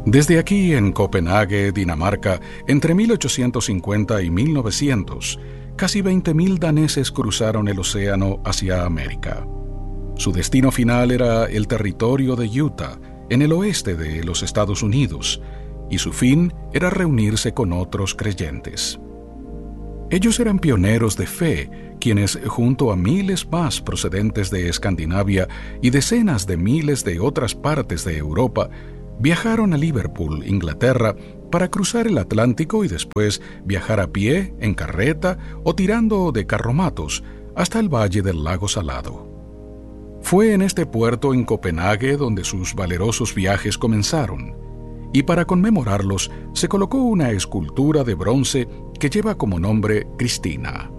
Desde aquí, en Copenhague, Dinamarca, entre 1850 y 1900, casi 20.000 daneses cruzaron el océano hacia América. Su destino final era el territorio de Utah, en el oeste de los Estados Unidos, y su fin era reunirse con otros creyentes. Ellos eran pioneros de fe, quienes, junto a miles más procedentes de Escandinavia y decenas de miles de otras partes de Europa, viajaron a Liverpool, Inglaterra, para cruzar el Atlántico y después viajar a pie, en carreta o tirando de carromatos hasta el valle del lago Salado. Fue en este puerto en Copenhague donde sus valerosos viajes comenzaron, y para conmemorarlos se colocó una escultura de bronce que lleva como nombre Cristina.